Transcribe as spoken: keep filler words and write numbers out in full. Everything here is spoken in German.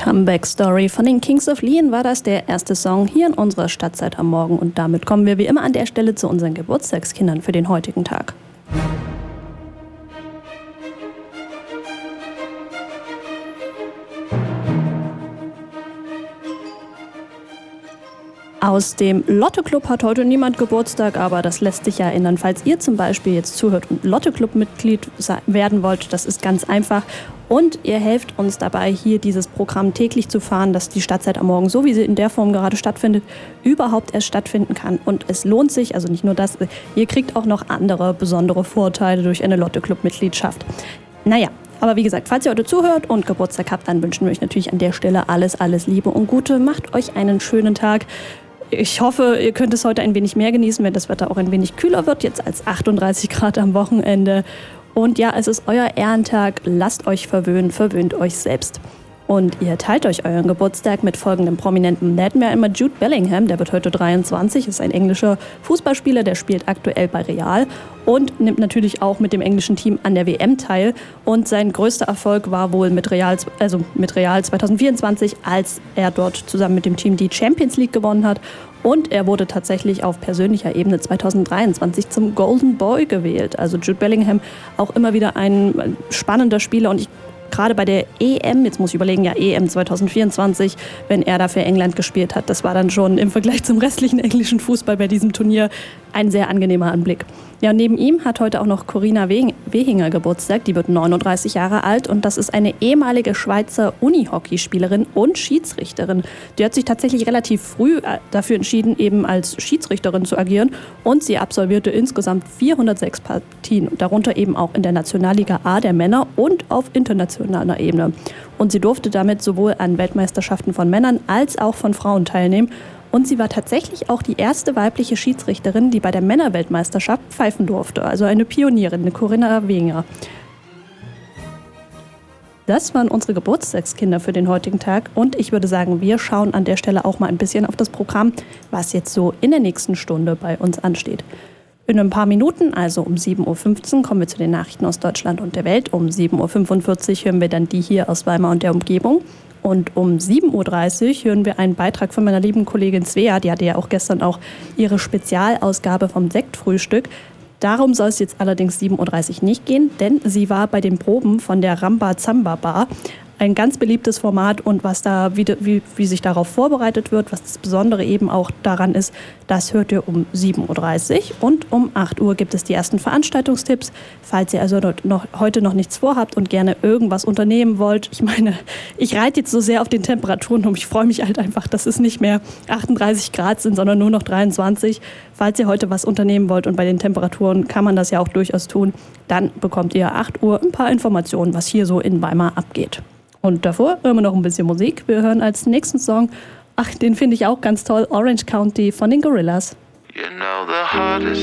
Comeback Story von den Kings of Leon war das, der erste Song hier in unserer Stadtzeit am Morgen. Und damit kommen wir wie immer an der Stelle zu unseren Geburtstagskindern für den heutigen Tag. Aus dem Lotte-Club hat heute niemand Geburtstag, aber das lässt sich ja ändern. Falls ihr zum Beispiel jetzt zuhört und Lotte-Club-Mitglied werden wollt, das ist ganz einfach. Und ihr helft uns dabei, hier dieses Programm täglich zu fahren, dass die Stadtzeit am Morgen, so wie sie in der Form gerade stattfindet, überhaupt erst stattfinden kann. Und es lohnt sich, also nicht nur das, ihr kriegt auch noch andere besondere Vorteile durch eine Lotte-Club-Mitgliedschaft. Naja. Aber wie gesagt, falls ihr heute zuhört und Geburtstag habt, dann wünschen wir euch natürlich an der Stelle alles, alles Liebe und Gute. Macht euch einen schönen Tag. Ich hoffe, ihr könnt es heute ein wenig mehr genießen, wenn das Wetter auch ein wenig kühler wird, jetzt als achtunddreißig Grad am Wochenende. Und ja, es ist euer Ehrentag. Lasst euch verwöhnen, verwöhnt euch selbst. Und ihr teilt euch euren Geburtstag mit folgendem Prominenten. Da hätten wir einmal Jude Bellingham, der wird heute dreiundzwanzig, ist ein englischer Fußballspieler, der spielt aktuell bei Real und nimmt natürlich auch mit dem englischen Team an der W M teil. Und sein größter Erfolg war wohl mit Real, also mit Real zwanzig vierundzwanzig, als er dort zusammen mit dem Team die Champions League gewonnen hat. Und er wurde tatsächlich auf persönlicher Ebene zwanzig dreiundzwanzig zum Golden Boy gewählt. Also Jude Bellingham auch immer wieder ein spannender Spieler und ich gerade bei der E M, jetzt muss ich überlegen, ja E M zwanzig vierundzwanzig, wenn er da für England gespielt hat, das war dann schon im Vergleich zum restlichen englischen Fußball bei diesem Turnier ein sehr angenehmer Anblick. Ja, und neben ihm hat heute auch noch Corinna Wehinger Geburtstag, die wird neununddreißig Jahre alt und das ist eine ehemalige Schweizer Unihockeyspielerin und Schiedsrichterin. Die hat sich tatsächlich relativ früh dafür entschieden, eben als Schiedsrichterin zu agieren und sie absolvierte insgesamt vierhundertsechs Partien, darunter eben auch in der Nationalliga A der Männer und auf internationaler Ebene. Und sie durfte damit sowohl an Weltmeisterschaften von Männern als auch von Frauen teilnehmen. Und sie war tatsächlich auch die erste weibliche Schiedsrichterin, die bei der Männerweltmeisterschaft pfeifen durfte. Also eine Pionierin, eine Corinna Wehinger. Das waren unsere Geburtstagskinder für den heutigen Tag. Und ich würde sagen, wir schauen an der Stelle auch mal ein bisschen auf das Programm, was jetzt so in der nächsten Stunde bei uns ansteht. In ein paar Minuten, also um sieben Uhr fünfzehn, kommen wir zu den Nachrichten aus Deutschland und der Welt. Um sieben Uhr fünfundvierzig hören wir dann die hier aus Weimar und der Umgebung. Und um sieben Uhr dreißig hören wir einen Beitrag von meiner lieben Kollegin Svea. Die hatte ja auch gestern auch ihre Spezialausgabe vom Sektfrühstück. Darum soll es jetzt allerdings sieben Uhr dreißig nicht gehen, denn sie war bei den Proben von der Ramba Zamba Bar. Ein ganz beliebtes Format und was da, wie, wie, wie sich darauf vorbereitet wird, was das Besondere eben auch daran ist, das hört ihr um sieben Uhr dreißig und um acht Uhr gibt es die ersten Veranstaltungstipps. Falls ihr also noch, heute noch nichts vorhabt und gerne irgendwas unternehmen wollt, ich meine, ich reite jetzt so sehr auf den Temperaturen um, ich freue mich halt einfach, dass es nicht mehr achtunddreißig Grad sind, sondern nur noch dreiundzwanzig. Falls ihr heute was unternehmen wollt und bei den Temperaturen kann man das ja auch durchaus tun, dann bekommt ihr acht Uhr ein paar Informationen, was hier so in Weimar abgeht. Und davor hören wir noch ein bisschen Musik. Wir hören als nächsten Song, ach, den finde ich auch ganz toll, Orange County von den Gorillas. You know the heart is